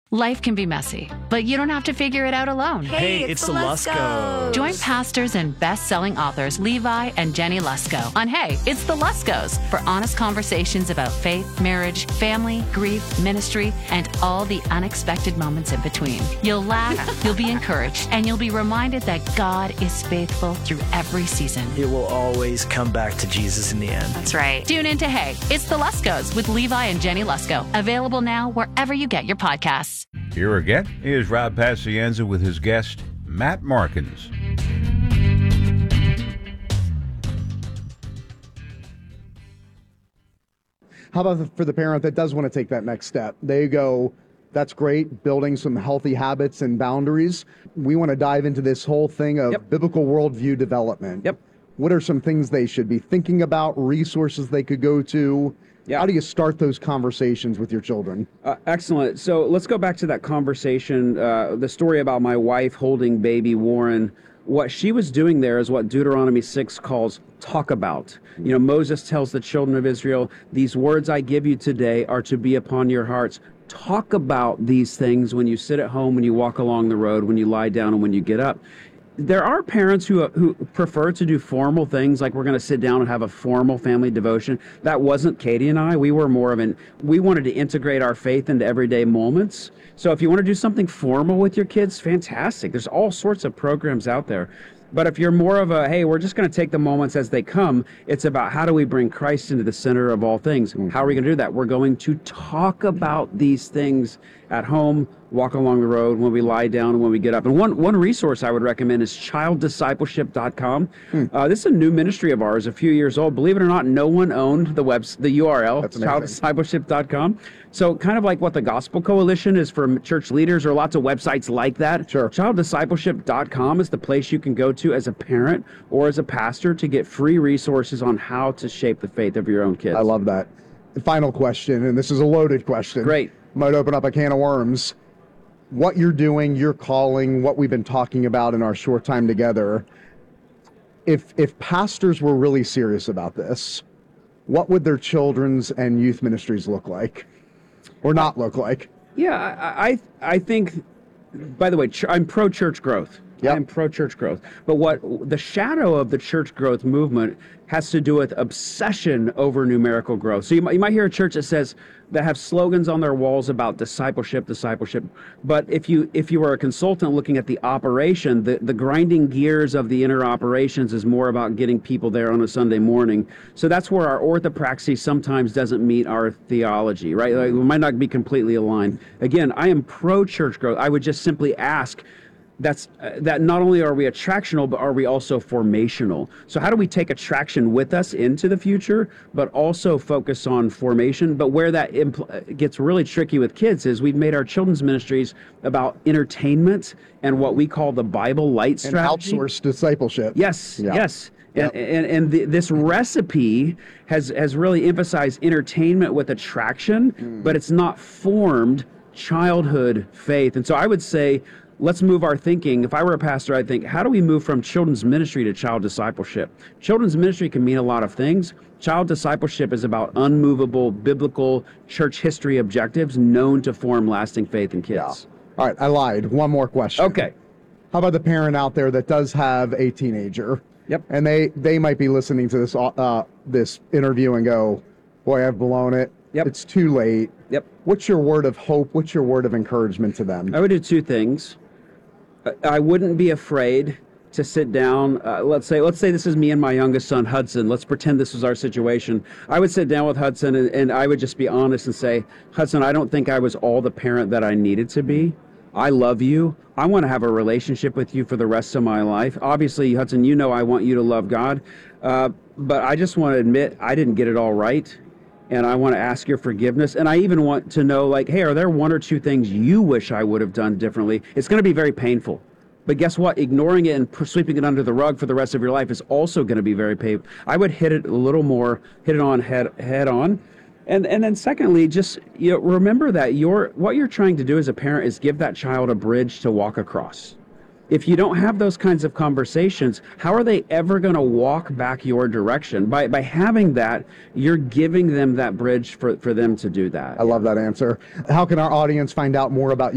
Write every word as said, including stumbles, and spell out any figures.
Life can be messy, but you don't have to figure it out alone. Hey, it's, it's the Luskos. Join pastors and best-selling authors Levi and Jenny Lusko on Hey, It's the Luskos for honest conversations about faith, marriage, family, grief, ministry, and all the unexpected moments in between. You'll laugh, you'll be encouraged, and you'll be reminded that God is faithful through every season. It will always come back to Jesus in the end. That's right. Tune into Hey, It's the Luskos with Levi and Jenny Lusko. Available now wherever you get your podcasts. Here again is Rob Pacienza with his guest, Matt Markins. How about for the parent that does want to take that next step? They go, that's great, building some healthy habits and boundaries. We want to dive into this whole thing of Yep. biblical worldview development. Yep. What are some things they should be thinking about, resources they could go to? Yeah. How do you start those conversations with your children? Uh, excellent. So let's go back to that conversation, uh, the story about my wife holding baby Warren. What she was doing there is what Deuteronomy six calls talk about. You know, Moses tells the children of Israel, these words I give you today are to be upon your hearts. Talk about these things when you sit at home, when you walk along the road, when you lie down, and when you get up. There are parents who who prefer to do formal things, like we're going to sit down and have a formal family devotion. That wasn't Katie and I. We were more of an, we wanted to integrate our faith into everyday moments. So if you want to do something formal with your kids, fantastic. There's all sorts of programs out there. But if you're more of a, hey, we're just going to take the moments as they come, it's about how do we bring Christ into the center of all things? Mm-hmm. How are we going to do that? We're going to talk about these things at home, walk along the road, when we lie down, and when we get up. And one one resource I would recommend is child discipleship dot com. Hmm. Uh, this is a new ministry of ours, a few years old. Believe it or not, no one owned the web, the U R L, child discipleship dot com. So kind of like what the Gospel Coalition is for church leaders, or lots of websites like that. Sure. child discipleship dot com is the place you can go to as a parent or as a pastor to get free resources on how to shape the faith of your own kids. I love that. The final question, and this is a loaded question. Great. Might open up a can of worms. What you're doing, your calling, what we've been talking about in our short time together, if if pastors were really serious about this, what would their children's and youth ministries look like? Or not look like? Yeah, I I, I think, by the way, ch- I'm pro-church growth. Yep. I'm pro-church growth. But what the shadow of the church growth movement has to do with obsession over numerical growth. So you might, you might hear a church that says, that have slogans on their walls about discipleship, discipleship. But if you if you were a consultant looking at the operation, the, the grinding gears of the inner operations is more about getting people there on a Sunday morning. So that's where our orthopraxy sometimes doesn't meet our theology, right? Like, we might not be completely aligned. Again, I am pro-church growth. I would just simply ask, That's uh, that not only are we attractional, but are we also formational? So how do we take attraction with us into the future, but also focus on formation? But where that impl- gets really tricky with kids is we've made our children's ministries about entertainment and what we call the Bible light strategy. And outsourced discipleship. Yes, Yeah. yes. Yep. And, and, and the, this recipe has, has really emphasized entertainment with attraction, mm. but it's not formed childhood faith. And so I would say, let's move our thinking. If I were a pastor, I'd think, how do we move from children's ministry to child discipleship? Children's ministry can mean a lot of things. Child discipleship is about unmovable, biblical, church history objectives known to form lasting faith in kids. Yeah. All right, I lied. One more question. Okay. How about the parent out there that does have a teenager? Yep. And they, they might be listening to this uh, this interview and go, boy, I've blown it. Yep. It's too late. Yep. What's your word of hope? What's your word of encouragement to them? I would do two things. I wouldn't be afraid to sit down. Uh, let's say, let's say this is me and my youngest son, Hudson. Let's pretend this was our situation. I would sit down with Hudson and, and I would just be honest and say, Hudson, I don't think I was all the parent that I needed to be. I love you. I want to have a relationship with you for the rest of my life. Obviously, Hudson, you know I want you to love God. Uh, but I just want to admit I didn't get it all right. And I want to ask your forgiveness. And I even want to know, like, hey, are there one or two things you wish I would have done differently? It's going to be very painful. But guess what? Ignoring it and sweeping it under the rug for the rest of your life is also going to be very painful. I would hit it a little more, hit it on head head on. And and then secondly, just you know, remember that your what you're trying to do as a parent is give that child a bridge to walk across. If you don't have those kinds of conversations, how are they ever going to walk back your direction? By by having that, you're giving them that bridge for, for them to do that. I love that answer. How can our audience find out more about